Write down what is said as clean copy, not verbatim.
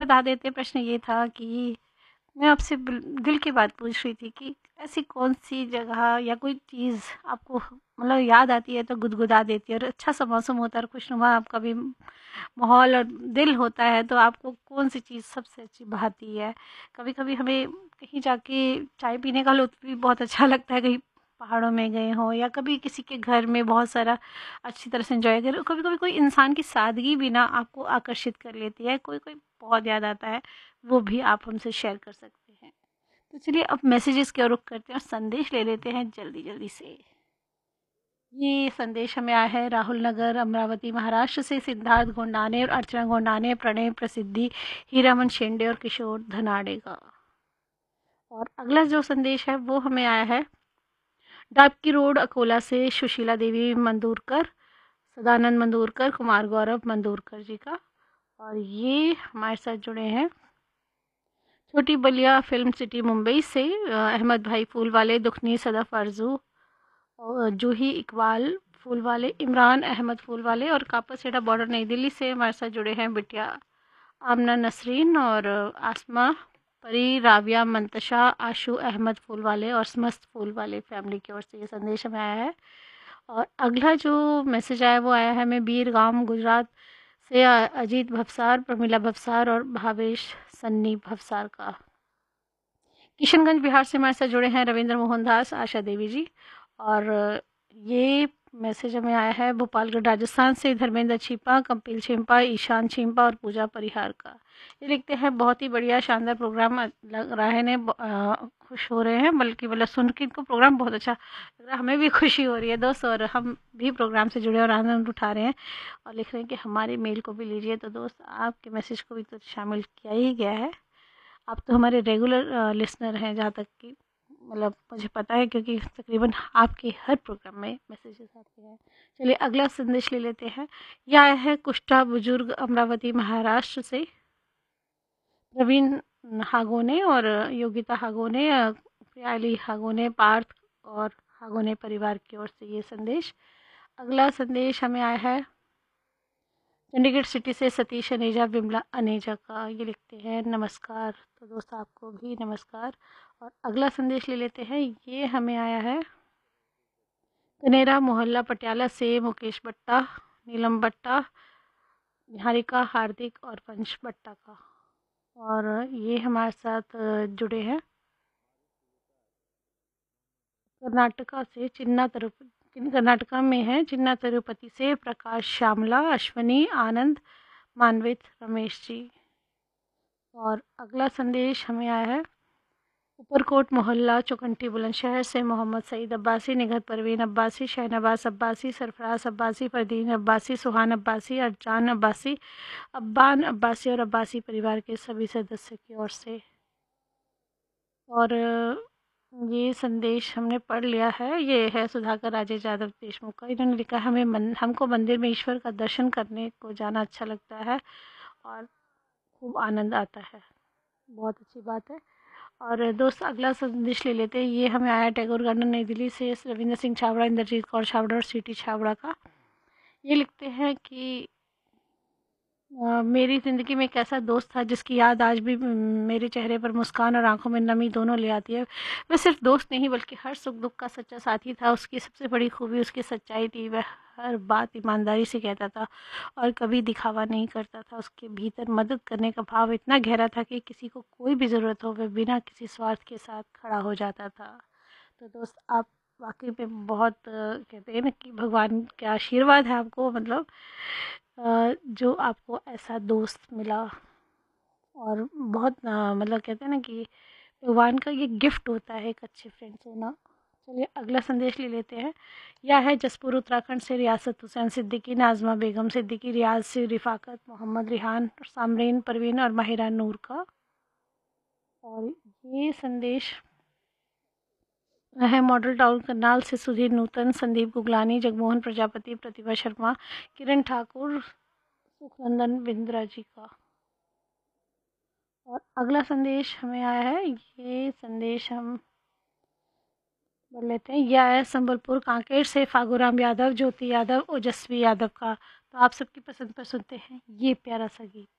बता देते। प्रश्न ये था कि मैं आपसे दिल की बात पूछ रही थी कि ऐसी कौन सी जगह या कोई चीज़ आपको मतलब याद आती है तो गुदगुदा देती है, और अच्छा सा मौसम होता है और खुशनुमा आपका भी माहौल और दिल होता है, तो आपको कौन सी चीज़ सबसे अच्छी भाती है? कभी कभी हमें कहीं जाके चाय पीने का लुत्फ़ भी बहुत अच्छा लगता है, कहीं पहाड़ों में गए हों या कभी किसी के घर में बहुत सारा अच्छी तरह से एंजॉय करें। कभी कभी कोई इंसान की सादगी भी ना आपको आकर्षित कर लेती है, कोई कोई बहुत याद आता है, वो भी आप हमसे शेयर कर सकते हैं। तो चलिए अब मैसेजेस की ओर रुख करते हैं और संदेश ले लेते हैं जल्दी जल्दी से। ये संदेश हमें आया है राहुल नगर अमरावती महाराष्ट्र से सिद्धार्थ गोंडाने और अर्चना गोंडाने, प्रणय प्रसिद्धि, हीरामन शेंडे और किशोर धनाडे का। और अगला जो संदेश है वो हमें आया है डाबकी रोड अकोला से सुशीला देवी मंदूरकर, सदानंद मंदूरकर, कुमार गौरव मंदूरकर जी का। और ये हमारे साथ जुड़े हैं छोटी बलिया फिल्म सिटी मुंबई से अहमद भाई फूल वाले, दुखनी सदफ अर्जू और जूही इकबाल फूल वाले, इमरान अहमद फूल वाले, और कापासेड़ा बॉर्डर नई दिल्ली से हमारे साथ जुड़े हैं बिटिया आमना नसरीन और आसमा परी, राबिया, मंतशा, आशू अहमद फूल वाले और समस्त फूल वाले फैमिली की ओर से ये संदेश हमें आया है। और अगला जो मैसेज आया वो आया है हमें बीर गांव गुजरात से अजीत भवसार, प्रमिला भवसार और भावेश सन्नी भवसार का। किशनगंज बिहार से हमारे साथ जुड़े हैं रविंद्र मोहन दास, आशा देवी जी। और ये मैसेज हमें आया है भोपालगढ़ राजस्थान से धर्मेंद्र छिपा, कपिल छिंपा, ईशान छिंपा और पूजा परिहार का। ये लिखते हैं बहुत ही बढ़िया शानदार प्रोग्राम लग रहा है, ने खुश हो रहे हैं, बल्कि मतलब सुन के इनको प्रोग्राम बहुत अच्छा लग रहा है, हमें भी खुशी हो रही है दोस्त, और हम भी प्रोग्राम से जुड़े और आनंद उठा रहे हैं। और लिख रहे हैं कि हमारे मेल को भी लीजिए। तो दोस्त आपके मैसेज को भी तो शामिल किया ही गया है। आप तो हमारे रेगुलर लिसनर हैं जहाँ तक कि मतलब मुझे पता है, क्योंकि तकरीबन आपके हर प्रोग्राम में मैसेजेस आते हैं। चलिए अगला संदेश ले लेते हैं। यह आया है कुष्ठा बुजुर्ग अमरावती महाराष्ट्र से प्रवीण हागोने और योगिता हागोने, प्रियाली हागोने, पार्थ और हागोने परिवार की ओर से ये संदेश। अगला संदेश हमें आया है चंडीगढ़ सिटी से सतीश अनेजा, विमला अनेजा का। ये लिखते हैं नमस्कार। तो दोस्त आपको भी नमस्कार। और अगला संदेश ले लेते हैं। ये हमें आया है कनेरा मोहल्ला पटियाला से मुकेश बट्टा, नीलम बट्टा, निहारिका, हार्दिक और पंच बट्टा का। और ये हमारे साथ जुड़े हैं कर्नाटका से चिन्ना तिरुपति, कर्नाटका में है चिन्ना तिरुपति से प्रकाश, श्यामला, अश्वनी, आनंद, मानवित, रमेश जी। और अगला संदेश हमें आया है ऊपरकोट मोहल्ला चौकंटी बुलंदशहर से मोहम्मद सईद अब्बासी, निगहत परवीन अब्बासी, शहनवाज अब्बासी, सरफराज अब्बासी, फरदीन अब्बासी, सुहान अब्बासी, अरजान अब्बासी, अब्बान अब्बासी और अब्बासी परिवार के सभी सदस्य की ओर से। और ये संदेश हमने पढ़ लिया है। ये है सुधाकर राजेश यादव देशमुख का। इन्होंने लिखा हमको मंदिर में ईश्वर का दर्शन करने को जाना अच्छा लगता है और खूब आनंद आता है। बहुत अच्छी बात है। और दोस्त अगला संदेश ले लेते हैं। ये हमें आया टैगोर गार्डन नई दिल्ली से रविंद्र सिंह छाबड़ा, इंद्रजीत कौर छाबड़ा और सीटी छाबड़ा का। ये लिखते हैं कि मेरी ज़िंदगी में एक ऐसा दोस्त था जिसकी याद आज भी मेरे चेहरे पर मुस्कान और आंखों में नमी दोनों ले आती है। वह सिर्फ दोस्त नहीं बल्कि हर सुख दुख का सच्चा साथी था। उसकी सबसे बड़ी खूबी उसकी सच्चाई थी। वह हर बात ईमानदारी से कहता था और कभी दिखावा नहीं करता था। उसके भीतर मदद करने का भाव इतना गहरा था कि किसी को कोई भी ज़रूरत हो वह बिना किसी स्वार्थ के साथ खड़ा हो जाता था। तो दोस्त आप वाकई में बहुत कहते हैं ना कि भगवान के आशीर्वाद है आपको, मतलब जो आपको ऐसा दोस्त मिला। और बहुत मतलब कहते हैं ना कि भगवान का ये गिफ्ट होता है एक अच्छे फ्रेंड्स होना। चलिए अगला संदेश ले लेते हैं। यह है जसपुर उत्तराखंड से रियासत हुसैन सिद्दीकी, नाजमा बेगम सिद्दीकी, रियाज से रिफाकत, मोहम्मद रिहान, सामरीन परवीन और माहिरा नूर का। और ये संदेश है मॉडल टाउन करनाल से सुधीर नूतन, संदीप गुगलानी, जगमोहन प्रजापति, प्रतिभा शर्मा, किरण ठाकुर, सुखनंदन बिंद्रा जी का। और अगला संदेश हमें आया है। ये संदेश हम पढ़ लेते हैं। यह है संबलपुर कांकेर से फागूराम यादव, ज्योति यादव, ओजस्वी यादव का। तो आप सबकी पसंद पर सुनते हैं ये प्यारा सा गीत।